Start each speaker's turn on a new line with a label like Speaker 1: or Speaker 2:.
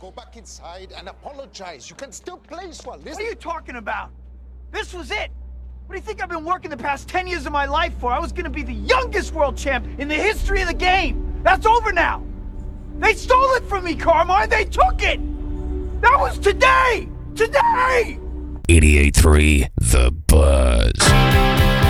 Speaker 1: go back inside and apologize. You can still place one.
Speaker 2: What are you talking about? This was it. What do you think I've been working the past 10 years of my life for? I was gonna be the youngest world champ in the history of the game. That's over now. They stole it from me, Carmine. They took it. That was today. Today.
Speaker 3: 88.3 The Buzz.